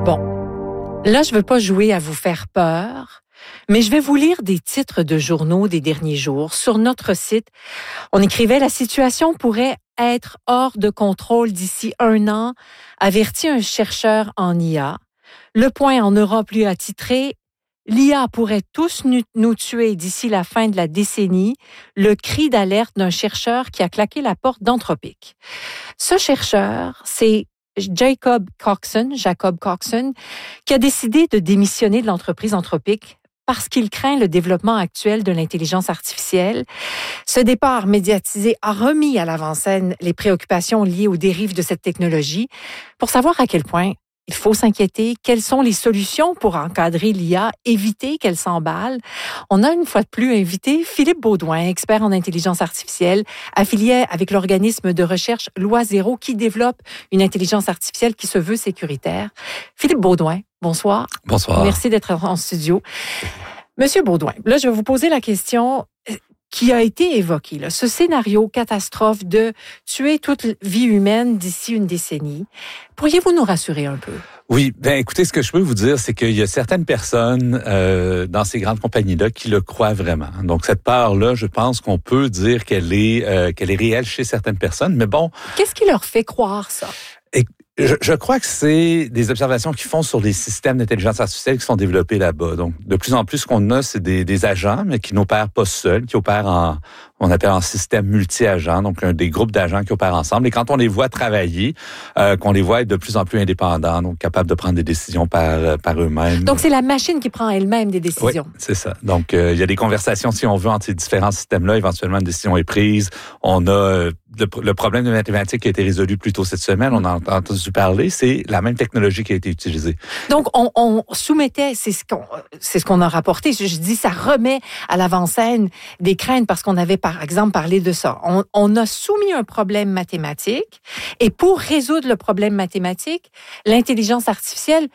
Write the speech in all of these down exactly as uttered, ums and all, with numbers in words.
Bon, là, je veux pas jouer à vous faire peur, mais je vais vous lire des titres de journaux des derniers jours. Sur notre site, on écrivait « La situation pourrait être hors de contrôle d'ici un an », avertit un chercheur en I A. Le Point en Europe lui a titré « L'I A pourrait tous nous tuer d'ici la fin de la décennie », le cri d'alerte d'un chercheur qui a claqué la porte d'Anthropic. Ce chercheur, c'est Jacob Coxon, Jacob Coxon, qui a décidé de démissionner de l'entreprise Anthropic parce qu'il craint le développement actuel de l'intelligence artificielle. Ce départ médiatisé a remis à l'avant-scène les préoccupations liées aux dérives de cette technologie. Pour savoir à quel point il faut s'inquiéter, quelles sont les solutions pour encadrer l'I A, éviter qu'elle s'emballe, on a une fois de plus invité Philippe Beaudoin, expert en intelligence artificielle, affilié avec l'organisme de recherche Loi Zéro qui développe une intelligence artificielle qui se veut sécuritaire. Philippe Beaudoin, bonsoir. Bonsoir. Merci d'être en studio. Monsieur Beaudoin, là, je vais vous poser la question qui a été évoquée, là, ce scénario catastrophe de tuer toute vie humaine d'ici une décennie. Pourriez-vous nous rassurer un peu? Oui, ben écoutez, ce que je peux vous dire, c'est qu'il y a certaines personnes euh, dans ces grandes compagnies-là qui le croient vraiment. Donc cette peur-là, je pense qu'on peut dire qu'elle est euh, qu'elle est réelle chez certaines personnes. Mais bon, qu'est-ce qui leur fait croire ça? Et, Je, je crois que c'est des observations qu'ils font sur les systèmes d'intelligence artificielle qui sont développés là-bas. Donc, de plus en plus, ce qu'on a, c'est des, des agents, mais qui n'opèrent pas seuls, qui opèrent en, on appelle en système multi-agents, donc un, des groupes d'agents qui opèrent ensemble. Et quand on les voit travailler, euh, qu'on les voit être de plus en plus indépendants, donc capables de prendre des décisions par, par eux-mêmes. Donc, c'est la machine qui prend elle-même des décisions. Oui, c'est ça. Donc, euh, il y a des conversations, si on veut, entre ces différents systèmes-là. Éventuellement, une décision est prise. On a euh, le, le problème de mathématiques qui a été résolu plus tôt cette semaine. On en a entendu parler. C'est la même technologie qui a été utilisée. Donc, on, on soumettait, c'est ce qu'on, c'est ce qu'on a rapporté. Je, je dis, ça remet à l'avant-scène des craintes parce qu'on avait, par exemple, parlé de ça. On, on a soumis un problème mathématique et pour résoudre le problème mathématique, l'intelligence artificielle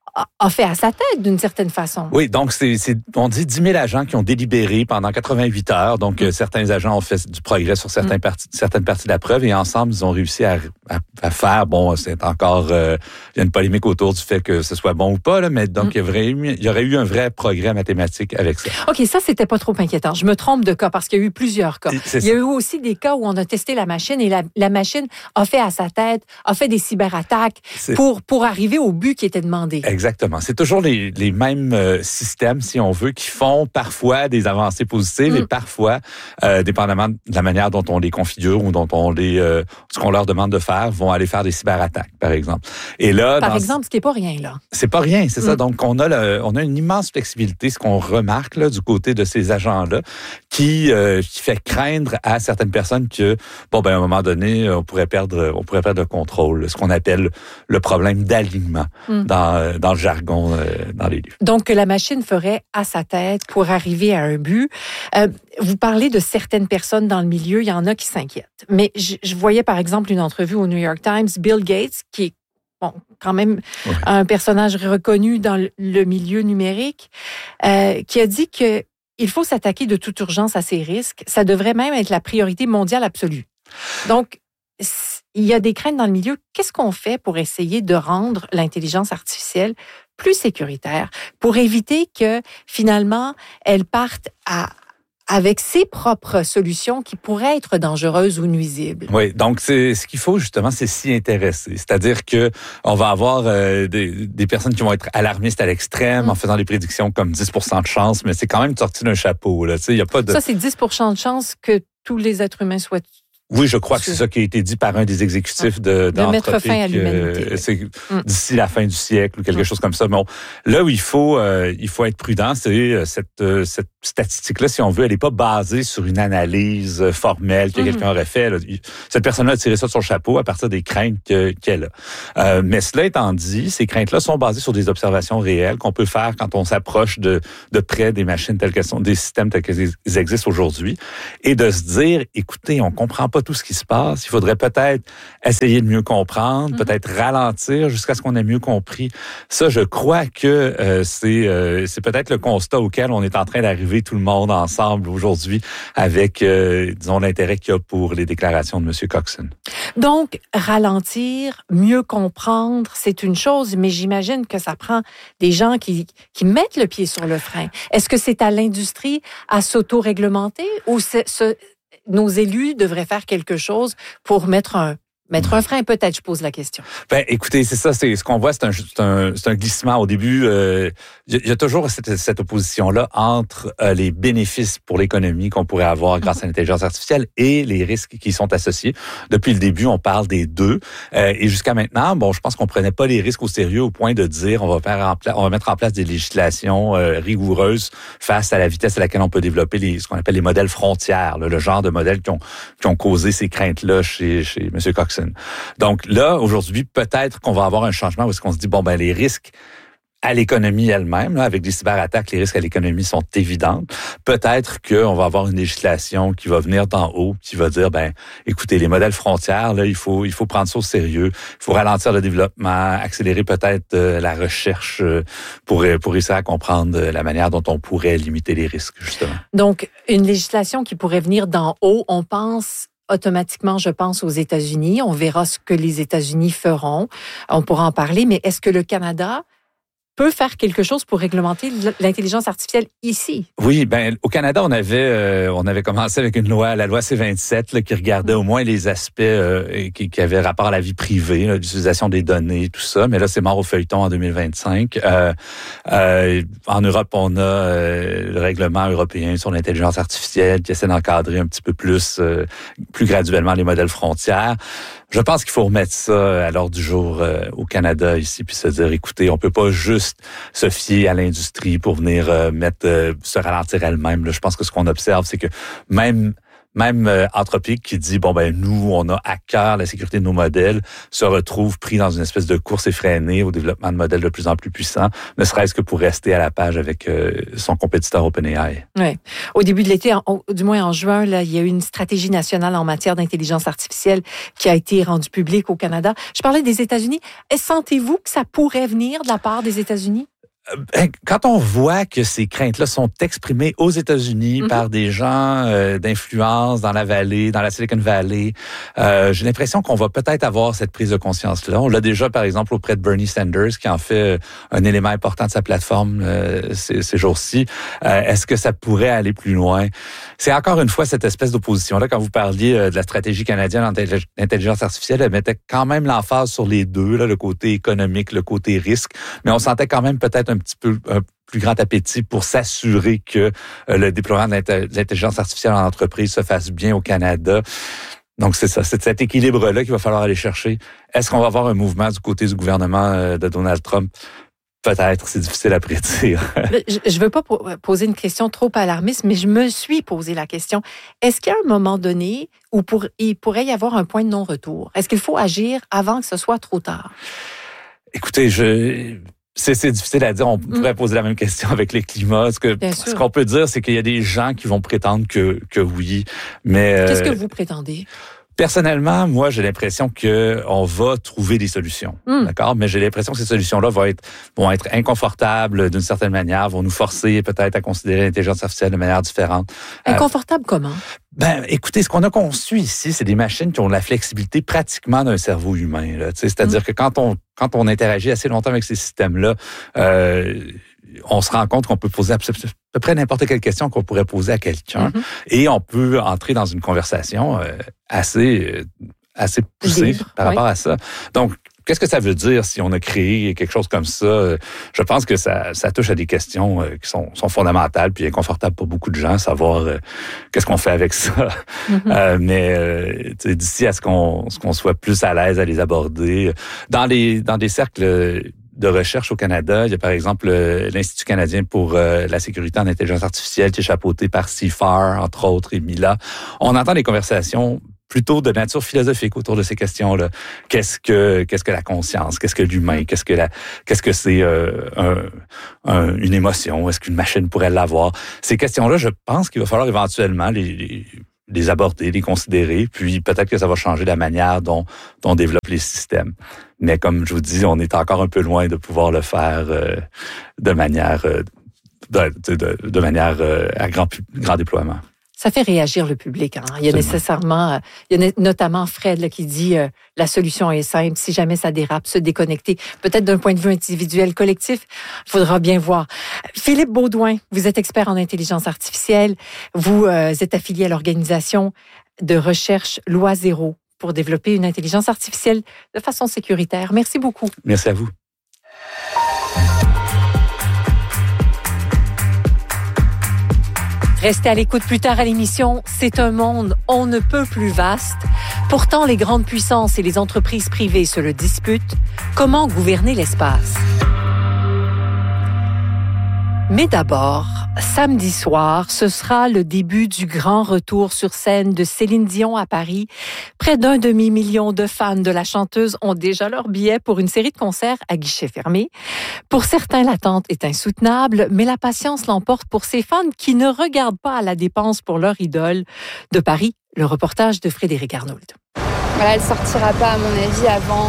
a fait à sa tête, d'une certaine façon. Oui, donc c'est, c'est on dit dix mille agents qui ont délibéré pendant quatre-vingt-huit heures. Donc, mmh. euh, certains agents ont fait du progrès sur certains mmh. parties, certaines parties de la preuve et ensemble, ils ont réussi à, à, à faire, bon, c'est encore, euh, il y a une polémique autour du fait que ce soit bon ou pas, là, mais donc, mmh. il, y aurait eu, il y aurait eu un vrai progrès mathématique avec ça. OK, ça, c'était pas trop inquiétant. Je me trompe de cas parce qu'il y a eu plusieurs cas. C'est il y a ça. eu aussi des cas où on a testé la machine et la, la machine a fait à sa tête, a fait des cyberattaques pour, pour arriver au but qui était demandé. Exactement. C'est toujours les, les mêmes euh, systèmes, si on veut, qui font parfois des avancées positives mm. et parfois, euh, dépendamment de la manière dont on les configure ou dont on les, euh, ce qu'on leur demande de faire, vont aller faire des cyberattaques, par exemple. Et là, par dans, exemple, ce qui est pas rien là. C'est pas rien, c'est mm. ça. Donc, on a le, on a une immense flexibilité, ce qu'on remarque là du côté de ces agents-là, qui, euh, qui fait craindre à certaines personnes que, bon, ben, à un moment donné, on pourrait perdre, on pourrait perdre le contrôle, ce qu'on appelle le problème d'alignement mm. dans, dans le jargon. Dans les livres. Donc, que la machine ferait à sa tête pour arriver à un but. Euh, vous parlez de certaines personnes dans le milieu, il y en a qui s'inquiètent. Mais je, je voyais par exemple une entrevue au New York Times, Bill Gates, qui est bon, quand même oui. un personnage reconnu dans le milieu numérique, euh, qui a dit que il faut s'attaquer de toute urgence à ces risques. Ça devrait même être la priorité mondiale absolue. Donc, il y a des craintes dans le milieu. Qu'est-ce qu'on fait pour essayer de rendre l'intelligence artificielle plus sécuritaire, pour éviter que, finalement, elle parte à, avec ses propres solutions qui pourraient être dangereuses ou nuisibles? Oui, donc c'est ce qu'il faut, justement, c'est s'y intéresser. C'est-à-dire que on va avoir euh, des, des personnes qui vont être alarmistes à l'extrême mmh. en faisant des prédictions comme dix pour cent de chance, mais c'est quand même sorti d'un chapeau. Là. Tu sais, y a pas de... Ça, c'est dix pour cent de chance que tous les êtres humains soient... Oui, je crois que c'est ça qui a été dit par un des exécutifs de, de mettre fin à l'humanité. Euh, c'est mm. d'ici la fin du siècle ou quelque mm. chose comme ça. Bon, là où il faut, euh, il faut être prudent, c'est cette, euh, cette statistique-là, si on veut, elle n'est pas basée sur une analyse formelle que mm. quelqu'un aurait fait. Là. Cette personne-là a tiré ça de son chapeau à partir des craintes que, qu'elle a. Euh, mais cela étant dit, ces craintes-là sont basées sur des observations réelles qu'on peut faire quand on s'approche de, de près des machines telles qu'elles sont, des systèmes tels qu'ils existent aujourd'hui, et de se dire, écoutez, on comprend pas tout ce qui se passe. Il faudrait peut-être essayer de mieux comprendre, Mm-hmm. peut-être ralentir jusqu'à ce qu'on ait mieux compris. Ça, je crois que euh, c'est euh, c'est peut-être le constat auquel on est en train d'arriver tout le monde ensemble aujourd'hui avec, euh, disons, l'intérêt qu'il y a pour les déclarations de M. Coxon. Donc, ralentir, mieux comprendre, c'est une chose, mais j'imagine que ça prend des gens qui, qui mettent le pied sur le frein. Est-ce que c'est à l'industrie à s'auto-réglementer ou c'est, ce, nos élus devraient faire quelque chose pour mettre un Mettre un frein, peut-être, je pose la question. Ben, écoutez, c'est ça, c'est ce qu'on voit, c'est un, c'est un, c'est un glissement. Au début, euh, il y a toujours cette, cette opposition-là entre euh, les bénéfices pour l'économie qu'on pourrait avoir grâce à l'intelligence artificielle et les risques qui sont associés. Depuis le début, on parle des deux. Euh, et jusqu'à maintenant, bon, je pense qu'on prenait pas les risques au sérieux au point de dire on va faire en pla- on va mettre en place des législations euh, rigoureuses face à la vitesse à laquelle on peut développer les, ce qu'on appelle les modèles frontières, là, le genre de modèles qui ont, qui ont causé ces craintes-là chez, chez M. Coxon. Donc là, aujourd'hui, peut-être qu'on va avoir un changement où est-ce qu'on se dit, bon, ben les risques à l'économie elle-même, là, avec des cyberattaques, les risques à l'économie sont évidents. Peut-être qu'on va avoir une législation qui va venir d'en haut, qui va dire, ben, écoutez, les modèles frontières, là, il faut, il faut prendre ça au sérieux, il faut ralentir le développement, accélérer peut-être euh, la recherche euh, pour, pour réussir à comprendre euh, la manière dont on pourrait limiter les risques, justement. Donc, une législation qui pourrait venir d'en haut, on pense automatiquement, je pense, aux États-Unis. On verra ce que les États-Unis feront. On pourra en parler, mais est-ce que le Canada peut faire quelque chose pour réglementer l'intelligence artificielle ici? Oui, ben au Canada, on avait euh, on avait commencé avec une loi, la loi C vingt-sept, là, qui regardait au moins les aspects euh, qui, qui avaient rapport à la vie privée, là, l'utilisation des données, tout ça. Mais là, c'est mort au feuilleton en deux mille vingt-cinq. Euh, euh, en Europe, on a euh, le règlement européen sur l'intelligence artificielle qui essaie d'encadrer un petit peu plus, euh, plus graduellement les modèles frontières. Je pense qu'il faut remettre ça à l'ordre du jour euh, au Canada ici, puis se dire, écoutez, on peut pas juste se fier à l'industrie pour venir euh, mettre euh, se ralentir elle-même. Là, je pense que ce qu'on observe, c'est que même Même euh, Anthropic qui dit, bon, ben nous, on a à cœur la sécurité de nos modèles, se retrouve pris dans une espèce de course effrénée au développement de modèles de plus en plus puissants, ne serait-ce que pour rester à la page avec euh, son compétiteur OpenAI. Oui. Au début de l'été, en, du moins en juin, là, il y a eu une stratégie nationale en matière d'intelligence artificielle qui a été rendue publique au Canada. Je parlais des États-Unis. Sentez-vous que ça pourrait venir de la part des États-Unis? Quand on voit que ces craintes-là sont exprimées aux États-Unis mm-hmm. par des gens euh, d'influence dans la vallée, dans la Silicon Valley, euh, j'ai l'impression qu'on va peut-être avoir cette prise de conscience-là. On l'a déjà, par exemple, auprès de Bernie Sanders, qui en fait un élément important de sa plateforme euh, ces, ces jours-ci. Euh, est-ce que ça pourrait aller plus loin? C'est encore une fois cette espèce d'opposition-là. Quand vous parliez euh, de la stratégie canadienne en intelligence artificielle, elle mettait quand même l'emphase sur les deux, là, le côté économique, le côté risque, mais on sentait quand même peut-être un un petit peu un plus grand appétit pour s'assurer que euh, le déploiement de l'intelligence artificielle en entreprise se fasse bien au Canada. Donc, c'est ça, c'est cet équilibre-là qu'il va falloir aller chercher. Est-ce qu'on va avoir un mouvement du côté du gouvernement euh, de Donald Trump? Peut-être, c'est difficile à prédire. Je ne veux pas poser une question trop alarmiste, mais je me suis posé la question. Est-ce qu'à un moment donné, où pour, il pourrait y avoir un point de non-retour? Est-ce qu'il faut agir avant que ce soit trop tard? Écoutez, je... C'est, c'est difficile à dire. On pourrait mm. poser la même question avec les climats. Ce, que, ce qu'on peut dire, c'est qu'il y a des gens qui vont prétendre que, que oui. Mais qu'est-ce que vous prétendez? Personnellement, moi, j'ai l'impression que on va trouver des solutions, mm. d'accord. Mais j'ai l'impression que ces solutions-là vont être vont être inconfortables d'une certaine manière, vont nous forcer peut-être à considérer l'intelligence artificielle de manière différente. Inconfortable euh, comment? Ben, écoutez, ce qu'on a conçu ici, c'est des machines qui ont la flexibilité pratiquement d'un cerveau humain. Là, c'est-à-dire mm. que quand on quand on interagit assez longtemps avec ces systèmes-là, euh, on se rend compte qu'on peut poser à peu près n'importe quelle question qu'on pourrait poser à quelqu'un, mm-hmm. et on peut entrer dans une conversation euh, assez assez poussée Libre, par rapport oui. à ça. Donc, qu'est-ce que ça veut dire si on a créé quelque chose comme ça? Je pense que ça, ça touche à des questions qui sont, sont fondamentales puis inconfortables pour beaucoup de gens, savoir euh, qu'est-ce qu'on fait avec ça. Mm-hmm. Euh, mais euh, d'ici à ce qu'on, ce qu'on soit plus à l'aise à les aborder. Dans les dans des cercles de recherche au Canada, il y a par exemple l'Institut canadien pour la sécurité en intelligence artificielle qui est chapeauté par C F A R, entre autres, et Mila. On entend des conversations plutôt de nature philosophique autour de ces questions-là. Qu'est-ce que qu'est-ce que la conscience? Qu'est-ce que l'humain? Qu'est-ce que la qu'est-ce que c'est euh, un, un, une émotion? Est-ce qu'une machine pourrait l'avoir? Ces questions-là, je pense qu'il va falloir éventuellement les, les les aborder, les considérer, puis peut-être que ça va changer la manière dont, dont on développe les systèmes. Mais comme je vous dis, on est encore un peu loin de pouvoir le faire euh, de manière euh, de, de, de manière euh, à grand, grand déploiement. Ça fait réagir le public. Hein. Il y a Absolument. nécessairement, il y a notamment Fred là, qui dit euh, la solution est simple. Si jamais ça dérape, se déconnecter. Peut-être d'un point de vue individuel, collectif, il faudra bien voir. Philippe Baudouin, vous êtes expert en intelligence artificielle. Vous euh, êtes affilié à l'organisation de recherche Loi Zéro pour développer une intelligence artificielle de façon sécuritaire. Merci beaucoup. Merci à vous. Restez à l'écoute plus tard à l'émission. C'est un monde on ne peut plus vaste. Pourtant, les grandes puissances et les entreprises privées se le disputent. Comment gouverner l'espace? Mais d'abord, samedi soir, ce sera le début du grand retour sur scène de Céline Dion à Paris. Près d'un demi-million de fans de la chanteuse ont déjà leur billet pour une série de concerts à guichet fermé. Pour certains, l'attente est insoutenable, mais la patience l'emporte pour ces fans qui ne regardent pas à la dépense pour leur idole. De Paris, le reportage de Frédéric Arnould. Voilà, elle sortira pas, à mon avis, avant...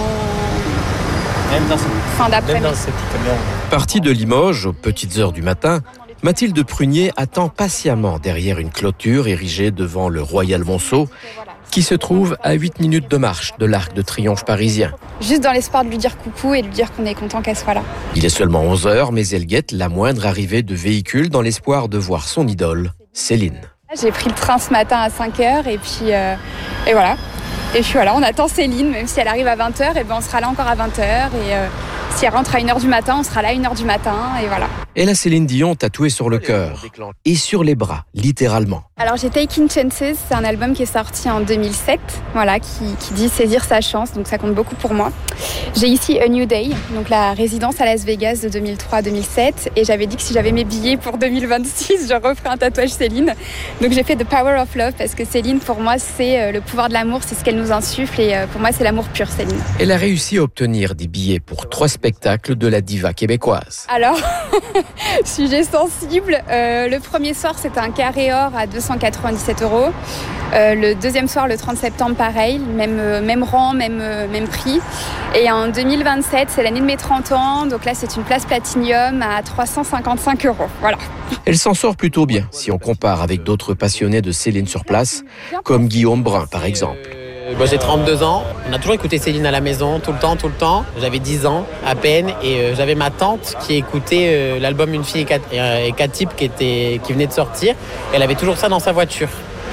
Même dans fin d'après-midi. Partie de Limoges, aux petites heures du matin, Mathilde Prunier attend patiemment derrière une clôture érigée devant le Royal Monceau, qui se trouve à huit minutes de marche de l'Arc de Triomphe parisien. Juste dans l'espoir de lui dire coucou et de lui dire qu'on est content qu'elle soit là. Il est seulement onze heures, mais elle guette la moindre arrivée de véhicules dans l'espoir de voir son idole, Céline. J'ai pris le train ce matin à cinq heures et puis euh, et voilà. Et puis voilà, on attend Céline, même si elle arrive à vingt heures, et ben on sera là encore à vingt heures. Et euh, si elle rentre à une heure du matin, on sera là à une heure du matin, et voilà. Elle a Céline Dion tatouée sur le cœur et sur les bras, littéralement. Alors j'ai Taking Chances, c'est un album qui est sorti en deux mille sept, voilà, qui, qui dit saisir sa chance, donc ça compte beaucoup pour moi. J'ai ici A New Day, donc la résidence à Las Vegas de deux mille trois à deux mille sept, et j'avais dit que si j'avais mes billets pour deux mille vingt-six, je referais un tatouage Céline. Donc j'ai fait The Power of Love, parce que Céline, pour moi, c'est le pouvoir de l'amour, c'est ce qu'elle nous insuffle, et pour moi, c'est l'amour pur, Céline. Elle a réussi à obtenir des billets pour trois spectacles de la diva québécoise. Alors, sujet sensible, euh, le premier soir, c'était un carré or à deux cent quatre-vingt-dix-sept euros. Euh, le deuxième soir, le trente septembre, pareil, même, euh, même rang, même, euh, même prix. Et en deux mille vingt-sept, c'est l'année de mes trente ans, donc là, c'est une place Platinium à trois cent cinquante-cinq euros. Voilà. Elle s'en sort plutôt bien, si on compare avec d'autres passionnés de Céline sur place, comme Guillaume Brun, par exemple. Moi, j'ai trente-deux ans. On a toujours écouté Céline à la maison, tout le temps, tout le temps. J'avais dix ans à peine et euh, j'avais ma tante qui écoutait euh, l'album Une fille et quatre, et quatre types qui, était, qui venait de sortir. Elle avait toujours ça dans sa voiture.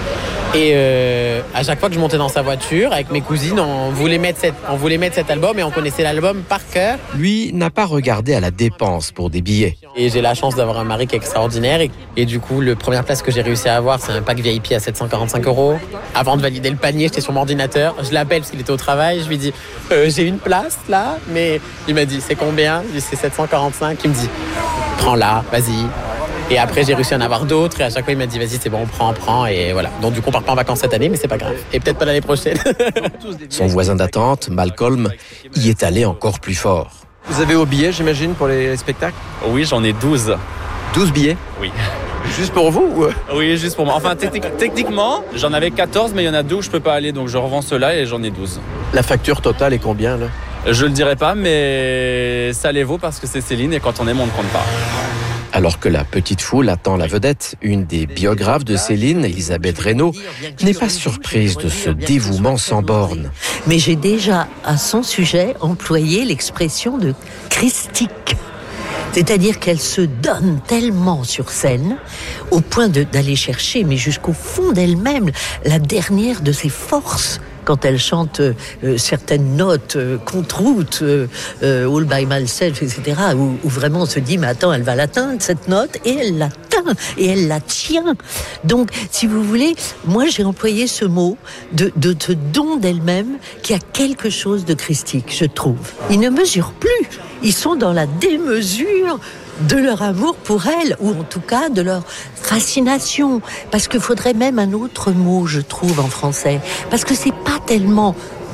Et euh, à chaque fois que je montais dans sa voiture, avec mes cousines, on voulait mettre, cette, on voulait mettre cet album et on connaissait l'album par cœur. Lui n'a pas regardé à la dépense pour des billets. Et j'ai la chance d'avoir un mari qui est extraordinaire. Et, et du coup, la première place que j'ai réussi à avoir, c'est un pack V I P à sept cent quarante-cinq euros. Avant de valider le panier, j'étais sur mon ordinateur. Je l'appelle parce qu'il était au travail. Je lui dis, euh, j'ai une place là. Mais il m'a dit, c'est combien? Je lui dis, c'est sept cent quarante-cinq. Il me dit, prends-la, vas-y. Et après, j'ai réussi à en avoir d'autres. Et à chaque fois, il m'a dit, vas-y, c'est bon, on prend, on prend. Et voilà. Donc, du coup, on part pas en vacances cette année, mais c'est pas grave. Et peut-être pas l'année prochaine. Son voisin d'attente, Malcolm, y est allé encore plus fort. Vous avez vos billets, j'imagine, pour les spectacles? Oui, j'en ai douze. douze billets? Oui. Juste pour vous ou... Oui, juste pour moi. Enfin, technique, techniquement, j'en avais quatorze, mais il y en a deux où je peux pas aller. Donc, je revends ceux-là et j'en ai douze. La facture totale est combien, là? Je le dirai pas, mais ça les vaut parce que c'est Céline et quand on aime, on ne compte pas. Alors que la petite foule attend la vedette, une des biographes de Céline, Elisabeth Reynaud, n'est pas surprise de ce dévouement sans borne. Mais j'ai déjà, à son sujet, employé l'expression de christique. C'est-à-dire qu'elle se donne tellement sur scène, au point de, d'aller chercher, mais jusqu'au fond d'elle-même, la dernière de ses forces. Quand elle chante euh, certaines notes euh, contre-route, euh, euh, All by Myself, et cetera, où, où vraiment on se dit, mais attends, elle va l'atteindre, cette note, et elle l'atteint, et elle la tient. Donc, si vous voulez, moi j'ai employé ce mot de, de, de don d'elle-même qui a quelque chose de christique, je trouve. Ils ne mesurent plus, ils sont dans la démesure de leur amour pour elle, ou en tout cas de leur fascination. Parce qu'il faudrait même un autre mot, je trouve, en français. Parce que c'est pas tellement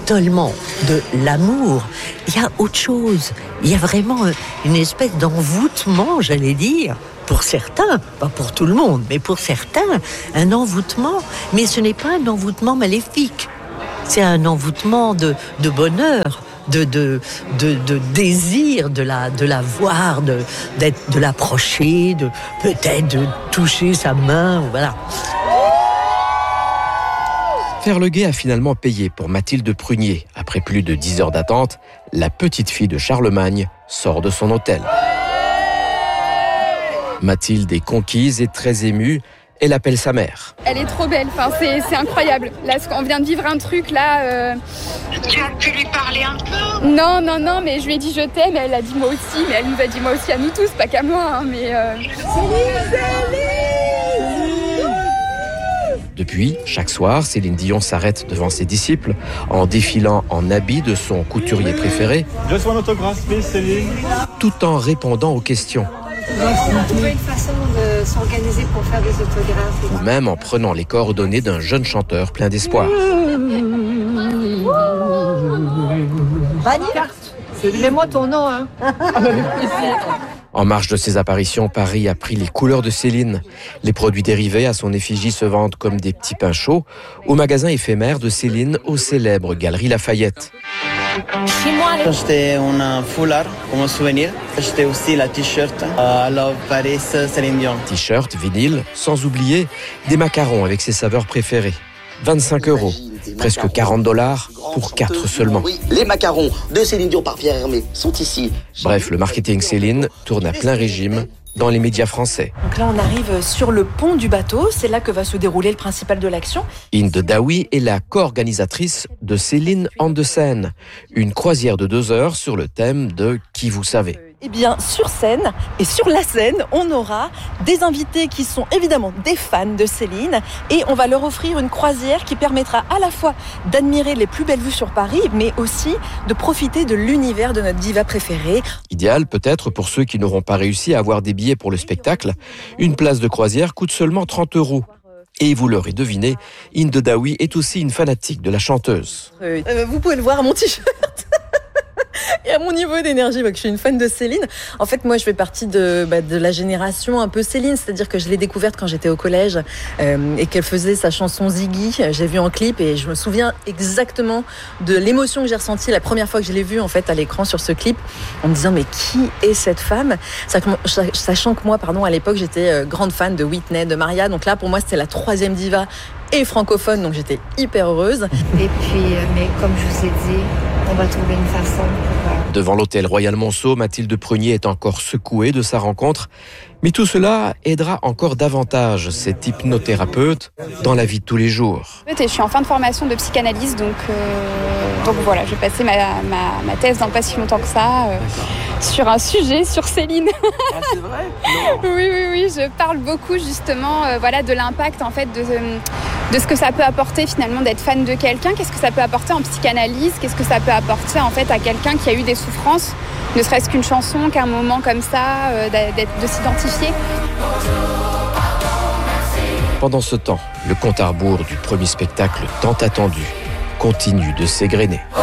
d'étoilement, de l'amour. Il y a autre chose. Il y a vraiment une espèce d'envoûtement, j'allais dire. Pour certains, pas pour tout le monde, mais pour certains, un envoûtement. Mais ce n'est pas un envoûtement maléfique. C'est un envoûtement de, de bonheur, de, de, de, de désir de la, de la voir, de, d'être, de l'approcher, de, peut-être de toucher sa main, voilà. Ferleguet a finalement payé pour Mathilde Prunier. Après plus de dix heures d'attente, la petite fille de Charlemagne sort de son hôtel. Mathilde est conquise et très émue. Elle appelle sa mère. Elle est trop belle, enfin, c'est, c'est incroyable. Là, on vient de vivre un truc là. Euh... Tu as pu lui parler un peu? Non, non, non, mais je lui ai dit je t'aime, elle a dit moi aussi, mais elle nous a dit moi aussi à nous tous, pas qu'à moi, hein, mais. Euh... Depuis, chaque soir, Céline Dion s'arrête devant ses disciples en défilant en habit de son couturier préféré, Je sois un autographe, Céline. tout en répondant aux questions. Trouver une façon de s'organiser pour faire des autographes. Ou même en prenant les coordonnées d'un jeune chanteur plein d'espoir. Mets-moi ton nom, hein. En marge de ses apparitions, Paris a pris les couleurs de Céline. Les produits dérivés à son effigie se vendent comme des petits pains chauds au magasin éphémère de Céline aux célèbres Galeries Lafayette. J'ai acheté un foulard comme souvenir. J'ai acheté aussi la t-shirt I Love Paris Céline Dion. T-shirt, vinyle, sans oublier des macarons avec ses saveurs préférées. vingt-cinq euros, presque quarante dollars pour quatre seulement. Oui, les macarons de Céline Dion par Pierre Hermé sont ici. Bref, le marketing Céline tourne à plein régime dans les médias français. Donc là, on arrive sur le pont du bateau. C'est là que va se dérouler le principal de l'action. Inde Daoui est la co-organisatrice de Céline on the Seine, une croisière de deux heures sur le thème de « Qui vous savez ». Eh bien, sur scène et sur la scène, on aura des invités qui sont évidemment des fans de Céline et on va leur offrir une croisière qui permettra à la fois d'admirer les plus belles vues sur Paris, mais aussi de profiter de l'univers de notre diva préférée. Idéal peut-être pour ceux qui n'auront pas réussi à avoir des billets pour le spectacle. Une place de croisière coûte seulement trente euros. Et vous l'aurez deviné, Inde Daoui est aussi une fanatique de la chanteuse. Euh, vous pouvez le voir à mon t-shirt. Et à mon niveau d'énergie, bah, que je suis une fan de Céline. En fait, moi, je fais partie de, bah, de la génération un peu Céline, c'est-à-dire que je l'ai découverte quand j'étais au collège euh, et qu'elle faisait sa chanson Ziggy. J'ai vu en clip et je me souviens exactement de l'émotion que j'ai ressentie la première fois que je l'ai vue en fait à l'écran sur ce clip, en me disant mais qui est cette femme ? Sachant que moi, pardon, à l'époque, j'étais grande fan de Whitney, de Maria. Donc là, pour moi, c'était la troisième diva et francophone, donc j'étais hyper heureuse. Et puis, mais comme je vous ai dit, on va trouver une façon. Devant l'hôtel Royal Monceau, Mathilde Prunier est encore secouée de sa rencontre. Mais tout cela aidera encore davantage cette hypnothérapeute dans la vie de tous les jours. Je suis en fin de formation de psychanalyse, donc, euh, donc voilà, j'ai passé ma, ma, ma thèse dans pas si longtemps que ça, euh, sur un sujet, sur Céline. Ah, c'est vrai ? Non. Oui, oui, oui, je parle beaucoup justement euh, voilà, de l'impact en fait de, de ce que ça peut apporter finalement d'être fan de quelqu'un, qu'est-ce que ça peut apporter en psychanalyse, qu'est-ce que ça peut apporter en fait à quelqu'un qui a eu des souffrances, ne serait-ce qu'une chanson, qu'un moment comme ça, euh, d'être, de s'identifier. Pendant ce temps, le compte à rebours du premier spectacle tant attendu continue de s'égrener.